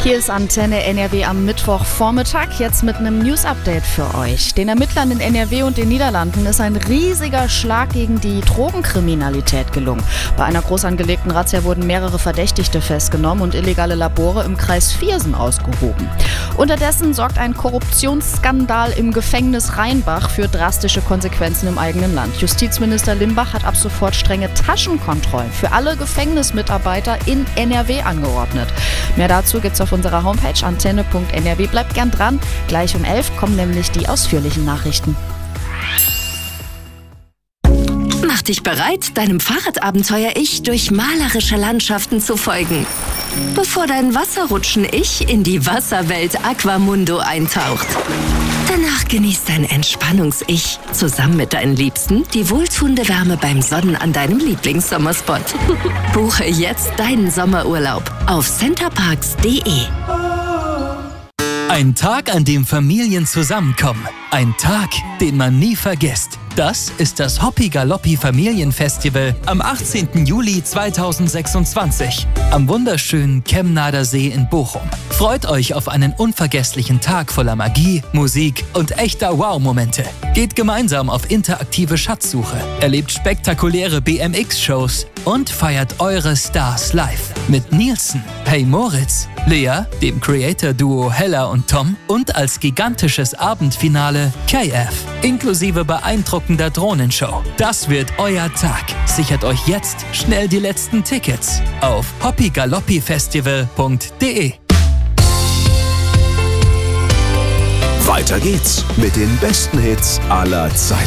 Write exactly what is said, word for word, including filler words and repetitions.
Hier ist Antenne N R W am Mittwochvormittag, jetzt mit einem News-Update für euch. Den Ermittlern in N R W und den Niederlanden ist ein riesiger Schlag gegen die Drogenkriminalität gelungen. Bei einer groß angelegten Razzia wurden mehrere Verdächtigte festgenommen und illegale Labore im Kreis Viersen ausgehoben. Unterdessen sorgt ein Korruptionsskandal im Gefängnis Rheinbach für drastische Konsequenzen im eigenen Land. Justizminister Limbach hat ab sofort strenge Taschenkontrollen für alle Gefängnismitarbeiter in N R W angeordnet. Mehr dazu gibt's auf unserer Homepage antenne punkt n r w. Bleibt gern dran. Gleich um elf kommen nämlich die ausführlichen Nachrichten. Mach dich bereit, deinem Fahrradabenteuer-Ich durch malerische Landschaften zu folgen, bevor dein Wasserrutschen-Ich in die Wasserwelt Aquamundo eintaucht. Danach genießt dein Entspannungs-Ich zusammen mit deinen Liebsten die wohltuende Wärme beim Sonnen an deinem Lieblingssommerspot. Buche jetzt deinen Sommerurlaub auf centerparks punkt de. Ein Tag, an dem Familien zusammenkommen. Ein Tag, den man nie vergisst. Das ist das Hoppi Galoppi Familienfestival am achtzehnten Juli zweitausendsechsundzwanzig am wunderschönen Kemnader See in Bochum. Freut euch auf einen unvergesslichen Tag voller Magie, Musik und echter Wow-Momente. Geht gemeinsam auf interaktive Schatzsuche, erlebt spektakuläre B M X-Shows und feiert eure Stars live. Mit Nielsen, Hey Moritz, Lea, dem Creator-Duo Hella und Tom und als gigantisches Abendfinale K F, inklusive beeindruckender Drohnenshow. Das wird euer Tag. Sichert euch jetzt schnell die letzten Tickets auf hoppi galoppi festival punkt de. Weiter geht's mit den besten Hits aller Zeiten.